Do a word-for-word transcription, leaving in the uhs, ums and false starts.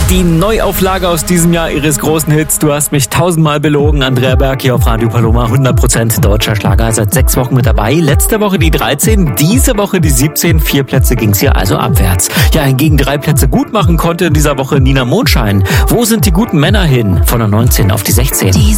Die Neuauflage aus diesem Jahr ihres großen Hits Du hast mich tausendmal belogen. Andrea Berg hier auf Radio Paloma, hundert Prozent deutscher Schlager, seit sechs Wochen mit dabei. Letzte Woche die dreizehn, diese Woche die siebzehn. Vier Plätze ging's hier also abwärts. Ja, hingegen drei Plätze gut machen konnte in dieser Woche Nina Mondschein. Wo sind die guten Männer hin? Von der neunzehn auf die sechzehn. Die